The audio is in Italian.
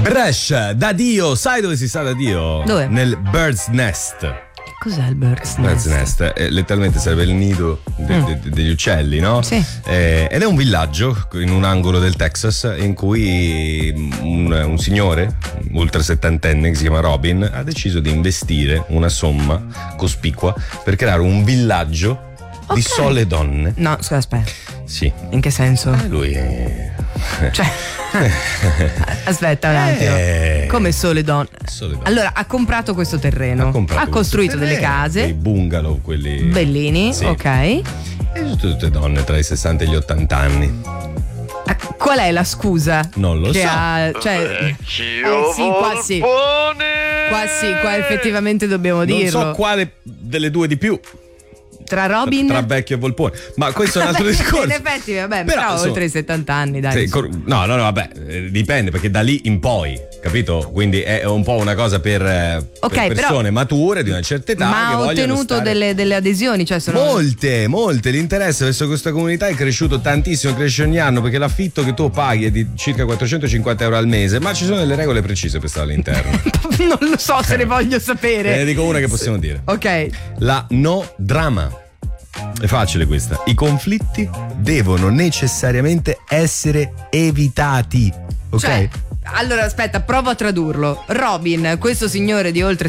Brescia, da Dio. Sai dove si sta da Dio? Dove? Nel Bird's Nest. Cos'è il Bird's Bird's Nest? Nest letteralmente sarebbe il nido degli uccelli, no? Sì. Ed è un villaggio in un angolo del Texas in cui un signore ultra settantenne che si chiama Robin ha deciso di investire una somma cospicua per creare un villaggio di sole donne. No, scusa, aspetta. Sì. In che senso? Lui Cioè, aspetta un attimo. Come sole donne? Sole donne. Allora, ha comprato questo terreno, ha costruito delle case, dei bungalow, quelli bellini, sì. Ok. E sono tutte donne tra i 60 e gli 80 anni. Qual è la scusa? Non lo che so. sì, qua sì. Qua effettivamente dobbiamo dirlo. Non so quale delle due di più. Tra Robin tra vecchio e Volpone, ma questo è un altro discorso. In effetti, vabbè, però insomma, oltre i 70 anni, dai. Sì, no, vabbè, dipende perché da lì in poi, capito? Quindi è un po' una cosa per persone mature di una certa età. Ma che ha ottenuto delle adesioni, cioè sono molte. L'interesse verso questa comunità è cresciuto tantissimo, cresce ogni anno perché l'affitto che tu paghi è di circa 450 euro al mese, ma ci sono delle regole precise per stare all'interno. Non lo so se ne voglio sapere. Ne dico una che possiamo dire. Ok. La no drama. È facile questa. I conflitti devono necessariamente essere evitati. Ok? Cioè, allora aspetta, provo a tradurlo. Robin, questo signore di oltre